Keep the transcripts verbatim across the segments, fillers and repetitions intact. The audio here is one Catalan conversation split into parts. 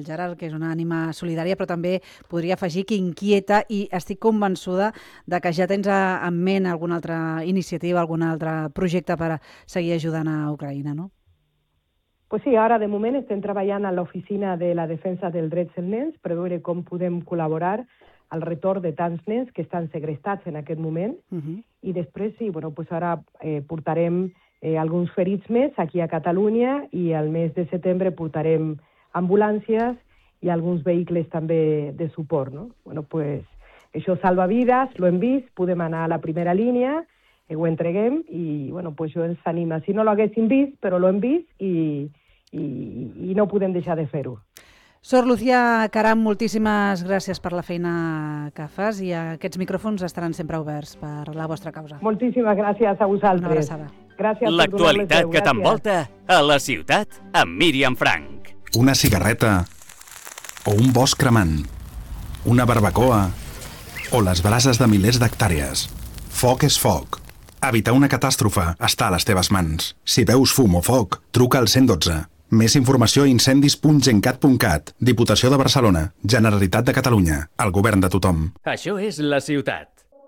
el Gerard, que és una ànima solidària, però també podria afegir que inquieta, i estic convençuda de que ja tens en ment alguna altra iniciativa, algun altre projecte per seguir ajudant a Ucraïna, no? Pues sí, ara de moment estem treballant a l'oficina de la defensa dels drets dels nens per veure com podem col·laborar al retorn de tants nens que estan segrestats en aquest moment. Uh-huh. I després, sí, bueno, pues ara eh, portarem eh, alguns ferits més aquí a Catalunya i al mes de setembre portarem ambulàncies i alguns vehicles també de suport, no? Bueno, pues això salva vides, lo hem vist, podem anar a la primera línia, eh, ho entreguem i, bueno, pues això ens anima. Si no lo haguéssim vist, però lo hem vist i, i, i no podem deixar de fer-ho. Sor Lucía Caram, moltíssimes gràcies per la feina que fas i aquests micròfons estaran sempre oberts per la vostra causa. Moltíssimes gràcies a vosaltres. Una abraçada. Gràcies. L'actualitat que t'envolta a la ciutat amb Míriam Frank. Una cigarreta o un bosc cremant, una barbacoa o les brases de milers d'hectàrees. Foc és foc. Evitar una catàstrofe està a les teves mans. Si veus fum o foc, truca al cent dotze. Més informació a incendis punt gencat punt cat. Diputació de Barcelona. Generalitat de Catalunya. El govern de tothom. Això és la ciutat.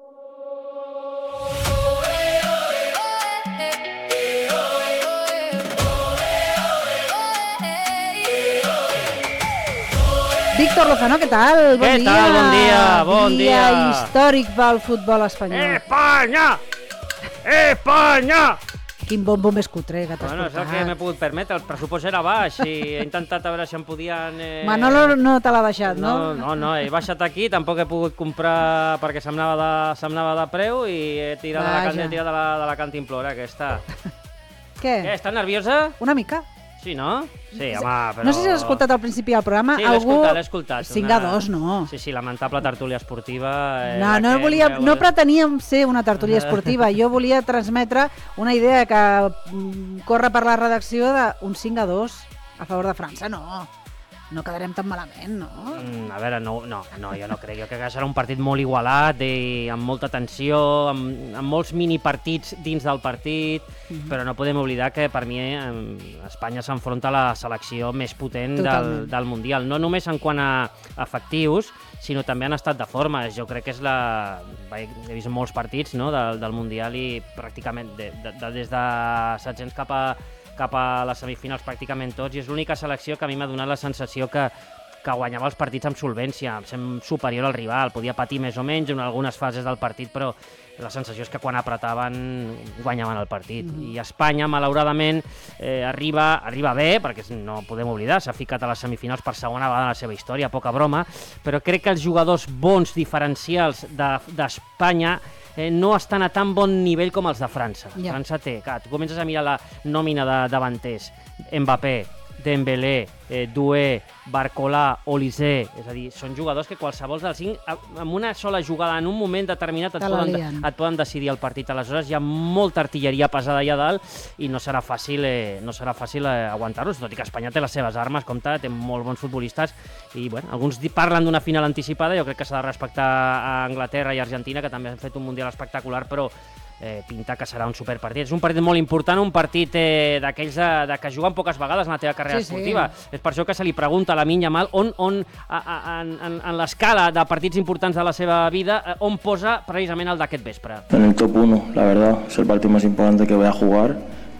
Víctor Lozano, què tal? Bon què dia. tal? Bon dia, bon dia. Dia històric pel futbol espanyol. Espanya! Espanya! Quin bombo més cutre que t'has bueno, portat. és el que m'he pogut permetre, el pressupost era baix i he intentat a veure si em podien... Eh... Manolo no te l'ha baixat, no? No, no, no, he baixat aquí, tampoc he pogut comprar perquè se'm anava de, se'm anava de preu i he tirat, de la, he tirat de, la, de la cantimplora aquesta. Què? Què, estàs nerviosa? Una mica. Sí, no? Sí, home, però... No sé si has escoltat al principi del programa. Sí, l'he algú... escoltat, l'he escoltat. cinc a dos, no. Sí, sí, lamentable tertúlia esportiva. Eh, no, no, volia, no preteníem ser una tertúlia esportiva. Jo volia transmetre una idea que mm, corre per la redacció d'un cinc a dos a favor de França. No, no quedarem tan malament, no? Mm, a veure, no, no, no, jo no crec. Jo crec que serà un partit molt igualat, i amb molta tensió, amb, amb molts minipartits dins del partit, mm-hmm. però no podem oblidar que per mi eh, Espanya s'enfronta a la selecció més potent del, del Mundial. No només en quant a efectius, sinó també en estat de forma. Jo crec que és la... He vist molts partits, no, del, del Mundial i pràcticament de, de, de, des de setzents cap a cap a les semifinals pràcticament tots, i és l'única selecció que a mi m'ha donat la sensació que, que guanyava els partits amb solvència, em sembla superior al rival, podia patir més o menys en algunes fases del partit, però la sensació és que quan apretaven guanyaven el partit. Mm-hmm. I Espanya, malauradament, eh, arriba, arriba bé, perquè no podem oblidar, s'ha ficat a les semifinals per segona vegada en la seva història, poca broma, però crec que els jugadors bons diferencials de, d'Espanya Eh, no estan a tan bon nivell com els de França. Yeah. França té, clar, tu comences a mirar la nòmina de davanters, Mbappé, Dembélé, eh, Doué, Barcolà, Olise, és a dir, són jugadors que qualsevol dels cinc, amb una sola jugada en un moment determinat et poden, et poden decidir el partit. Aleshores hi ha molta artilleria pesada allà dalt i no serà fàcil, eh, no serà fàcil eh, aguantar-los, tot i que Espanya té les seves armes, compte, té molt bons futbolistes i, bueno, alguns parlen d'una final anticipada. Jo crec que s'ha de respectar a Anglaterra i Argentina, que també han fet un Mundial espectacular, però Eh, pinta que serà un superpartit. És un partit molt important, un partit eh, d'aquells de, de que juguen poques vegades en la teva carrera sí, esportiva. Sí. És per això que se li pregunta a Lamine Yamal on, on a, a, en, en, en l'escala de partits importants de la seva vida, eh, on posa precisament el d'aquest vespre. En el top uno, la verdad. Es el partido más importante que voy a jugar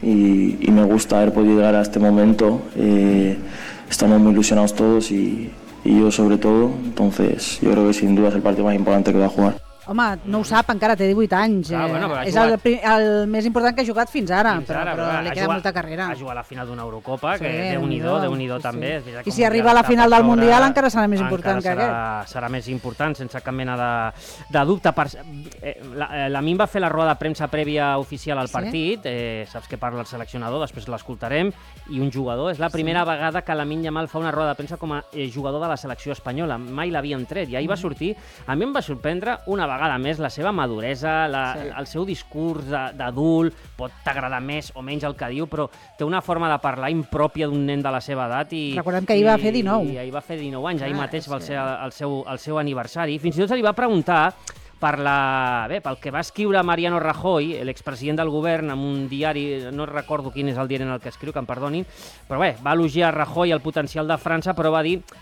y, y me gusta haber podido llegar a este momento. Eh, estamos muy ilusionados todos y, y yo sobre todo. Entonces yo creo que sin duda es el partido más importante que voy a jugar. Home, no ho sap, encara té divuit anys. Ah, bueno, és el, el més important que ha jugat fins ara, fins però, ara, però, però li queda jugat, molta carrera. Ha jugat a la final d'una Eurocopa, sí, que Déu-n'hi-do, Déu-n'hi-do sí, també. Sí. I si arriba a la final del Mundial encara serà més important que serà, aquest. Serà més important, sense cap mena de, de dubte. Per, eh, la, la Min va fer la roda de premsa prèvia oficial al partit, sí? eh, saps que parla el seleccionador, després l'escoltarem, i un jugador. És la primera sí. vegada que Lamine Yamal fa una roda de premsa com a eh, jugador de la selecció espanyola. Mai l'havien tret, i ahir mm. va sortir. A mi em va sorprendre una vegada més la seva maduresa, la, sí. el seu discurs d'adult, pot t'agradar més o menys el que diu, però té una forma de parlar impròpia d'un nen de la seva edat. I, recordem que ahir va fer dinou. I ahir va fer dinou anys, ahir ah, mateix sí. va ser el, el, seu, el seu aniversari. Fins i tot se li va preguntar per la, bé, pel que va escriure Mariano Rajoy, l'expresident del govern, en un diari, no recordo quin és el diari en el que escriu, que em perdonin, però bé, va elogiar Rajoy el potencial de França, però va dir